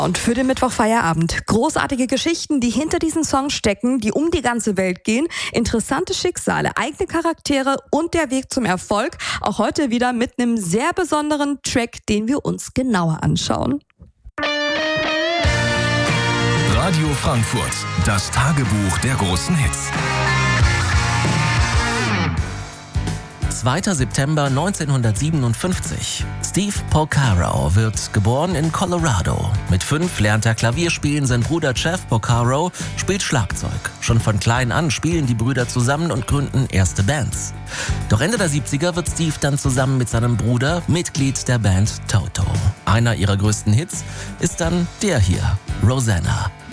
Und für den Mittwochfeierabend großartige Geschichten, die hinter diesen Songs stecken, die um die ganze Welt gehen, interessante Schicksale, eigene Charaktere und der Weg zum Erfolg. Auch heute wieder mit einem sehr besonderen Track, den wir uns genauer anschauen. Radio Frankfurt, das Tagebuch der großen Hits. 2. September 1957. Steve Porcaro wird geboren in Colorado. Mit 5 lernt er Klavierspielen, sein Bruder Jeff Porcaro spielt Schlagzeug. Schon von klein an spielen die Brüder zusammen und gründen erste Bands. Doch Ende der 70er wird Steve dann zusammen mit seinem Bruder Mitglied der Band Toto. Einer ihrer größten Hits ist dann der hier, Rosanna.